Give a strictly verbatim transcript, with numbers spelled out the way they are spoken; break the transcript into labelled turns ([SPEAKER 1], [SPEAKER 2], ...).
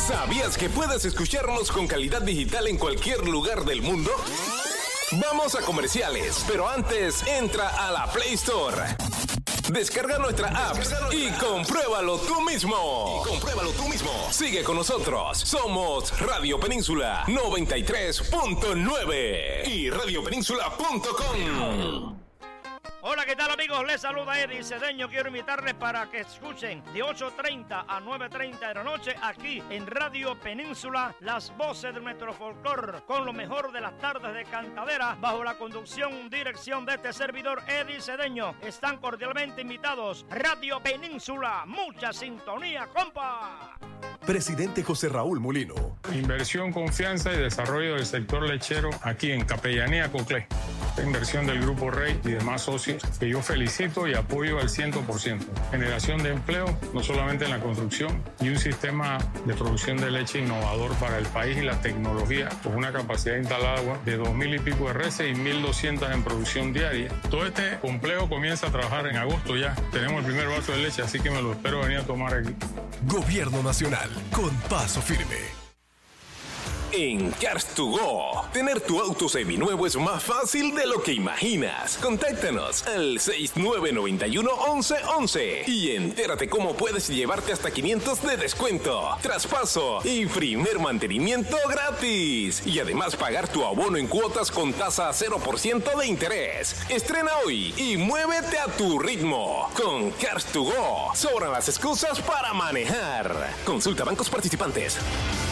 [SPEAKER 1] ¿Sabías que puedes escucharnos con calidad digital en cualquier lugar del mundo? Vamos a comerciales, pero antes entra a la Play Store. Descarga nuestra app y compruébalo tú mismo. Y compruébalo tú mismo. Sigue con nosotros. Somos Radio Península noventa y tres punto nueve y radio península punto com.
[SPEAKER 2] Hola, ¿qué tal, amigos? Les saluda Eddie Cedeño. Quiero invitarles para que escuchen de ocho treinta a nueve treinta de la noche aquí en Radio Península las voces de nuestro folclor con lo mejor de las tardes de cantadera bajo la conducción y dirección de este servidor Eddie Cedeño. Están cordialmente invitados. Radio Península, mucha sintonía, compa.
[SPEAKER 3] Presidente José Raúl Mulino.
[SPEAKER 4] Inversión, confianza y desarrollo del sector lechero aquí en Capellanía Coclé. La inversión del Grupo Rey y demás socios que yo felicito y apoyo al cien por ciento. Generación de empleo, no solamente en la construcción, y un sistema de producción de leche innovador para el país y la tecnología, con una capacidad instalada de dos mil y pico de reses y mil doscientas en producción diaria. Todo este complejo comienza a trabajar en agosto ya. Tenemos el primer vaso de leche, así que me lo espero venir a tomar aquí.
[SPEAKER 3] Gobierno Nacional, con paso firme.
[SPEAKER 1] En Cars to Go, tener tu auto seminuevo es más fácil de lo que imaginas. Contáctanos al seis nueve nueve uno, once once y entérate cómo puedes llevarte hasta quinientos de descuento, traspaso y primer mantenimiento gratis. Y además pagar tu abono en cuotas con tasa cero por ciento de interés. Estrena hoy y muévete a tu ritmo. Con Cars to Go, sobran las excusas para manejar. Consulta bancos participantes.